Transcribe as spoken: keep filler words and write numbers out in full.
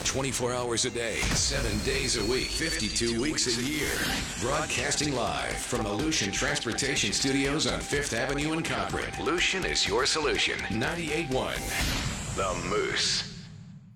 twenty-four hours a day, seven days a week, fifty-two weeks a year. Broadcasting live from the Lucian Transportation Studios on Fifth Avenue in Concord. Lucian is your solution. ninety-eight point one The Moose.